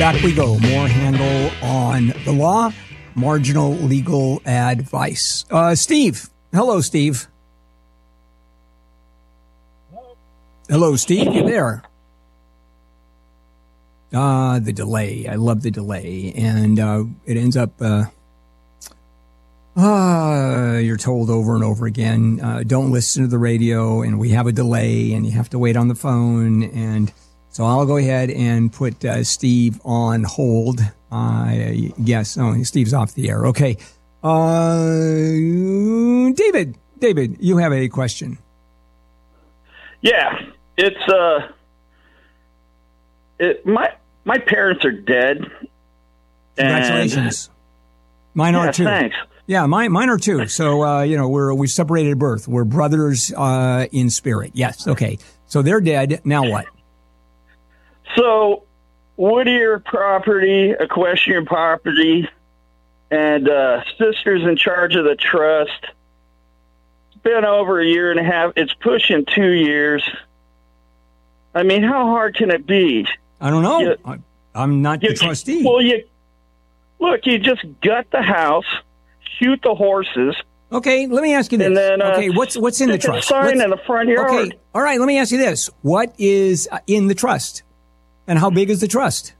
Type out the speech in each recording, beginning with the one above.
Back we go. More handle on the law, marginal legal advice. Steve. Hello, Steve. Hello, Steve. You there? The delay. I love the delay. And it ends up, you're told over and over again, don't listen to the radio, and we have a delay, and you have to wait on the phone. And so I'll go ahead and put Steve on hold. Yes, Steve's off the air. Okay. David, you have a question. Yeah, it's my parents are dead. Congratulations. Mine are too. Thanks. Yeah, mine are too. So we separated at birth. We're brothers in spirit. Yes. Okay. So they're dead. Now what? So Whittier property, equestrian property, and sister's in charge of the trust. It's been over a year and a half. It's pushing 2 years. I mean, how hard can it be? I don't know. I'm not the trustee. Well, you just gut the house, shoot the horses. Okay, let me ask you this. And then, what's in the trust? Sign in the front yard. Okay, all right, let me ask you this. What is in the trust? And how big is the trust?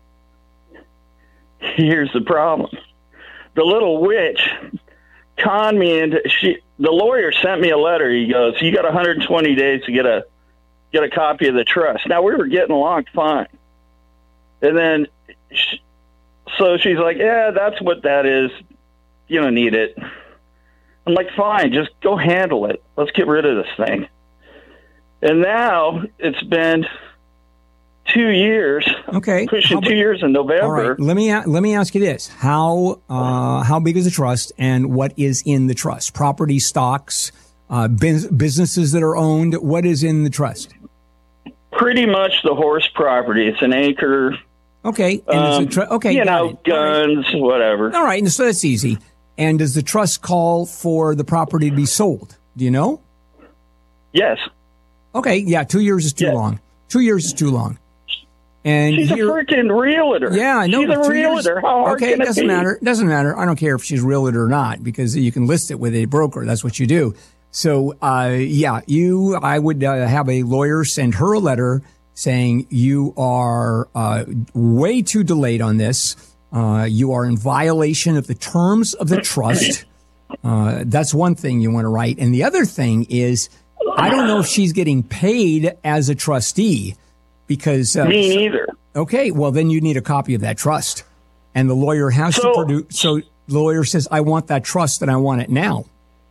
Here's the problem. The little witch conned me into the lawyer sent me a letter. He goes, you got 120 days to get a copy of the trust. Now, we were getting along fine. And then, so she's like, yeah, that's what that is. You don't need it. I'm like, fine, just go handle it. Let's get rid of this thing. And now it's been 2 years. Okay. Pushing 2 years in November. All right. Let me ask you this. How big is the trust, and what is in the trust? Property, stocks, businesses that are owned. What is in the trust? Pretty much the horse property. It's an acre. Okay. And guns, whatever. All right. So that's easy. And does the trust call for the property to be sold? Do you know? Yes. Okay. Yeah. 2 years is too long. 2 years is too long. And she's a freaking realtor. Yeah, I know. She's a realtor. How hard can it doesn't be? matter. Doesn't matter. I don't care if she's a realtor or not, because you can list it with a broker. That's what you do. So, I would have a lawyer send her a letter saying you are way too delayed on this. You are in violation of the terms of the trust. That's one thing you want to write. And the other thing is, I don't know if she's getting paid as a trustee. Because me neither. Okay, well then you need a copy of that trust, and the lawyer has to produce. So the lawyer says, "I want that trust, and I want it now."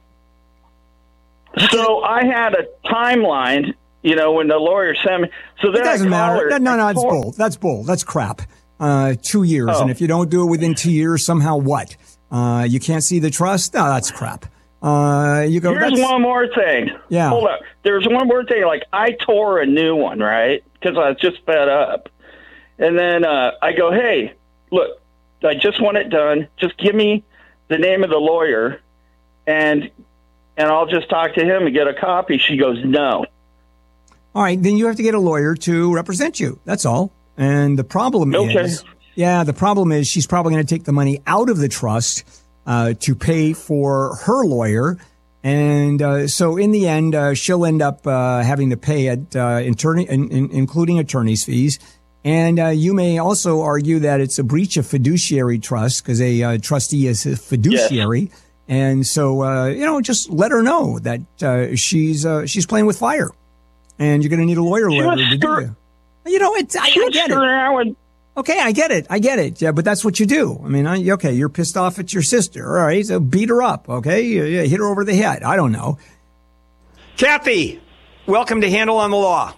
So I had a timeline, when the lawyer sent me. So then it doesn't matter. No, it's bull. bull. That's bull. That's crap. 2 years, and if you don't do it within 2 years, somehow what? You can't see the trust? No, that's crap. You go. Here's one more thing. Yeah. Hold up. There's one more thing. Like, I tore a new one, right? Because I was just fed up. And then I go, hey, look, I just want it done. Just give me the name of the lawyer, and I'll just talk to him and get a copy. She goes, no. All right, then you have to get a lawyer to represent you. That's all. And the problem is, she's probably going to take the money out of the trust to pay for her lawyer. And so in the end, she'll end up having to pay including attorney's fees. And you may also argue that it's a breach of fiduciary trust, because a trustee is a fiduciary. Yes. And so, just let her know that she's playing with fire, and you're going to need a lawyer to do it. I get it. Okay, I get it. Yeah, but that's what you do. I mean, you're pissed off at your sister. All right, so beat her up, okay? Hit her over the head. I don't know. Kathy, welcome to Handle on the Law.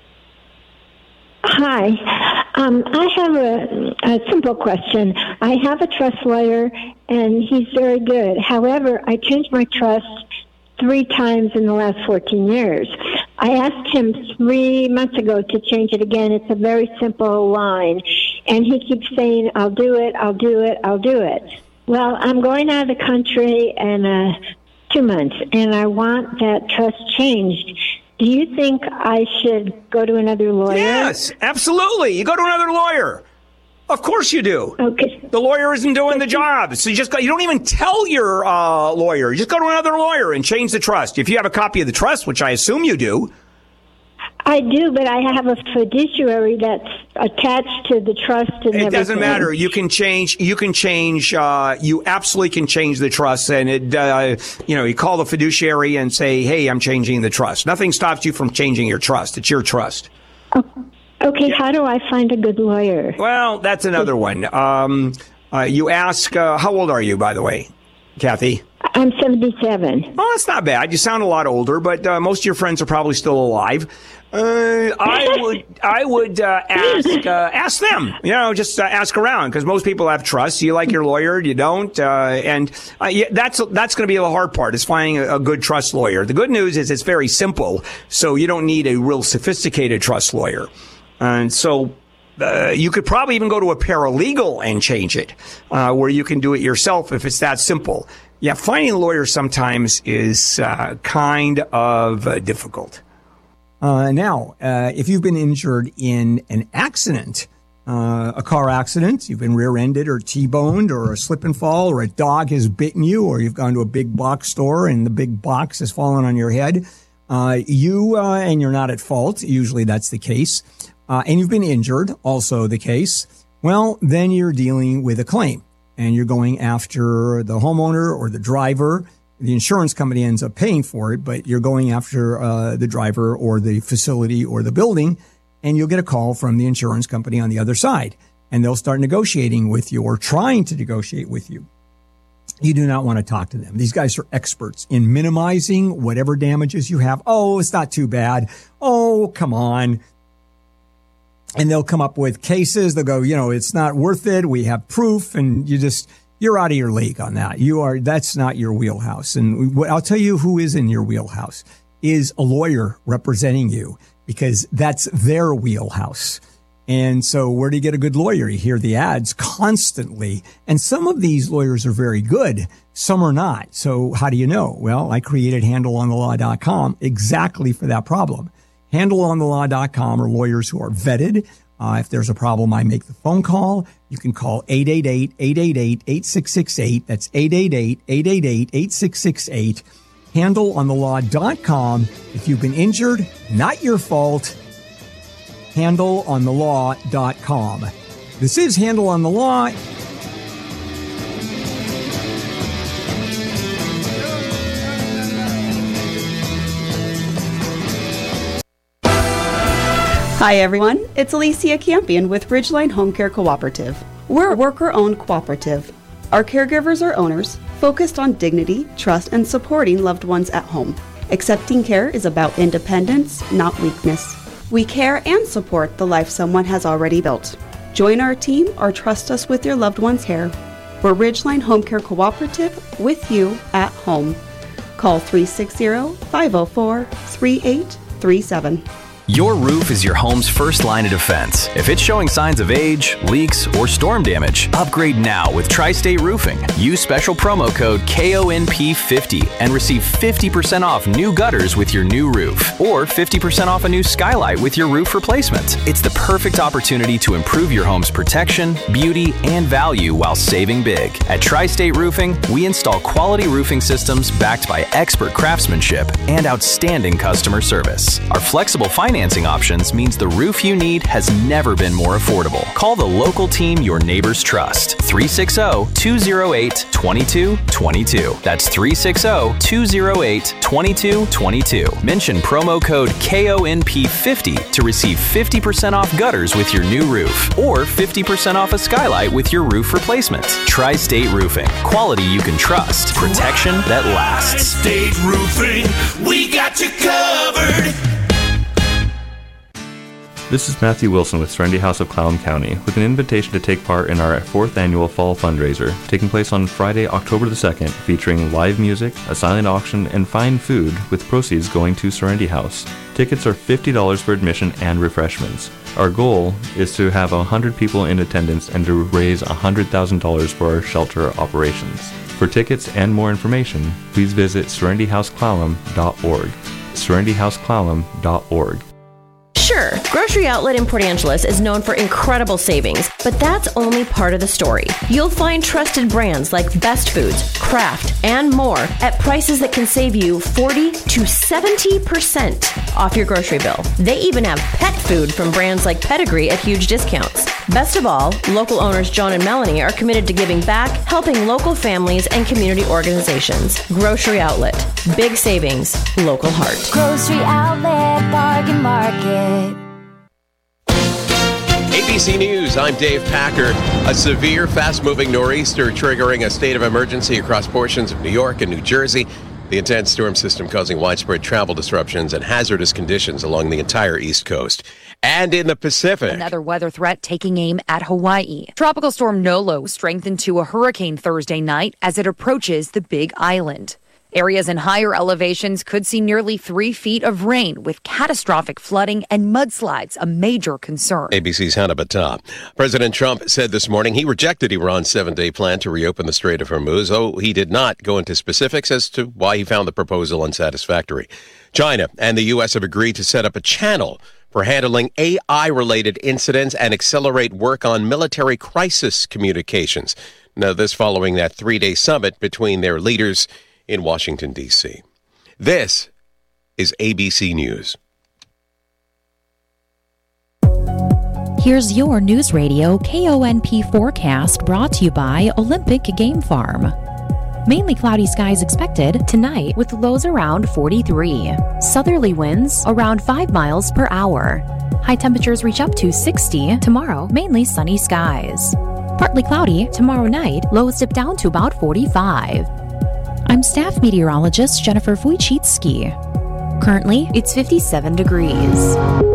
Hi. I have a simple question. I have a trust lawyer, and he's very good. However, I changed my trust 3 times in the last 14 years. I asked him 3 months ago to change it again. It's a very simple line. And he keeps saying, I'll do it, I'll do it, I'll do it. Well, I'm going out of the country in 2 months, and I want that trust changed. Do you think I should go to another lawyer? Yes, absolutely. You go to another lawyer. Of course you do. Okay. The lawyer isn't doing the job. So you don't even tell your lawyer. You just go to another lawyer and change the trust. If you have a copy of the trust, which I assume you do. I do, but I have a fiduciary that's attached to the trust and everything. It doesn't matter. You absolutely can change the trust. And you call the fiduciary and say, hey, I'm changing the trust. Nothing stops you from changing your trust. It's your trust. Okay, how do I find a good lawyer? Well, that's another one. You ask, how old are you, by the way, Kathy? I'm 77. Oh, that's not bad. You sound a lot older, but most of your friends are probably still alive. I would ask them. Just ask around, because most people have trust. You like your lawyer, you don't, that's going to be the hard part, is finding a good trust lawyer. The good news is it's very simple, so you don't need a real sophisticated trust lawyer, and so. You could probably even go to a paralegal and change it, where you can do it yourself if it's that simple. Yeah, finding a lawyer sometimes is kind of difficult. Now, if you've been injured in an accident, a car accident, you've been rear-ended or T-boned or a slip and fall, or a dog has bitten you, or you've gone to a big box store and the big box has fallen on your head, and you're not at fault. Usually that's the case. And you've been injured, also the case, well, then you're dealing with a claim and you're going after the homeowner or the driver. The insurance company ends up paying for it, but you're going after the driver or the facility or the building, and you'll get a call from the insurance company on the other side, and they'll start negotiating with you or trying to negotiate with you. You do not want to talk to them. These guys are experts in minimizing whatever damages you have. Oh, it's not too bad. Oh, come on. And they'll come up with cases. They'll go, it's not worth it. We have proof. And you're out of your league on that. That's not your wheelhouse. And I'll tell you who is in your wheelhouse is a lawyer representing you, because that's their wheelhouse. And so where do you get a good lawyer? You hear the ads constantly. And some of these lawyers are very good. Some are not. So how do you know? Well, I created HandleOnTheLaw.com exactly for that problem. HandleOnTheLaw.com are lawyers who are vetted. If there's a problem, I make the phone call. You can call 888-888-8668. That's 888-888-8668. HandleOnTheLaw.com. If you've been injured, not your fault. HandleOnTheLaw.com. This is Handle on the Law. Hi everyone, it's Alicia Campion with Ridgeline Home Care Cooperative. We're a worker-owned cooperative. Our caregivers are owners, focused on dignity, trust, and supporting loved ones at home. Accepting care is about independence, not weakness. We care and support the life someone has already built. Join our team or trust us with your loved one's care. We're Ridgeline Home Care Cooperative, with you at home. Call 360-504-3837. Your roof is your home's first line of defense. If it's showing signs of age, leaks, or storm damage, upgrade now with Tri-State Roofing. Use special promo code KONP50 and receive 50% off new gutters with your new roof, or 50% off a new skylight with your roof replacement. It's the perfect opportunity to improve your home's protection, beauty, and value while saving big. At Tri-State Roofing, we install quality roofing systems backed by expert craftsmanship and outstanding customer service. Our flexible financing options means the roof you need has never been more affordable. Call the local team your neighbors trust. 360-208-2222. That's 360-208-2222. Mention promo code KONP50 to receive 50% off gutters with your new roof, or 50% off a skylight with your roof replacement. Tri-State Roofing. Quality you can trust. Protection that lasts. Tri-State Roofing. We got you covered. This is Matthew Wilson with Serenity House of Clallam County with an invitation to take part in our 4th annual fall fundraiser taking place on Friday, October the 2nd, featuring live music, a silent auction, and fine food with proceeds going to Serenity House. Tickets are $50 for admission and refreshments. Our goal is to have 100 people in attendance and to raise $100,000 for our shelter operations. For tickets and more information, please visit serenityhouseclallam.org. serenityhouseclallam.org. Sure, Grocery Outlet in Port Angeles is known for incredible savings, but that's only part of the story. You'll find trusted brands like Best Foods, Kraft, and more at prices that can save you 40 to 70% off your grocery bill. They even have pet food from brands like Pedigree at huge discounts. Best of all, local owners John and Melanie are committed to giving back, helping local families and community organizations. Grocery Outlet. Big savings. Local heart. Grocery Outlet Bargain Market. ABC News, I'm Dave Packer. A severe, fast-moving nor'easter triggering a state of emergency across portions of New York and New Jersey. The intense storm system causing widespread travel disruptions and hazardous conditions along the entire East Coast. And in the Pacific, another weather threat taking aim at Hawaii. Tropical storm Nolo strengthened to a hurricane Thursday night as it approaches the Big Island. Areas in higher elevations could see nearly 3 feet of rain, with catastrophic flooding and mudslides a major concern. ABC's Hannah Battah. President Trump said this morning he rejected Iran's 7-day plan to reopen the Strait of Hormuz, though he did not go into specifics as to why he found the proposal unsatisfactory. China and the U.S. have agreed to set up a channel for handling AI-related incidents and accelerate work on military crisis communications. Now, this following that 3-day summit between their leaders in Washington, D.C. This is ABC News. Here's your News Radio KONP forecast brought to you by Olympic Game Farm. Mainly cloudy skies expected tonight with lows around 43. Southerly winds around 5 miles per hour. High temperatures reach up to 60. Tomorrow, mainly sunny skies. Partly cloudy tomorrow night, lows dip down to about 45. I'm staff meteorologist Jennifer Wojcicki. Currently, it's 57 degrees.